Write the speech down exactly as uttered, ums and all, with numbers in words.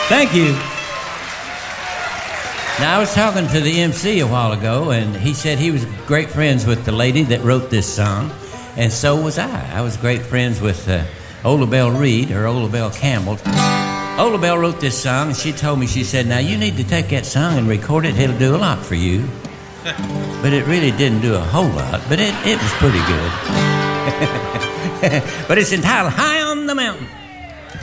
Thank you. Now, I was talking to the M C a while ago, and he said he was great friends with the lady that wrote this song, and so was I. I was great friends with uh, Ola Belle Reed, or Ola Belle Campbell. Ola Belle wrote this song, and she told me, she said, now you need to take that song and record it. It'll do a lot for you. But it really didn't do a whole lot, but it, it was pretty good. But it's entitled High on the Mountain.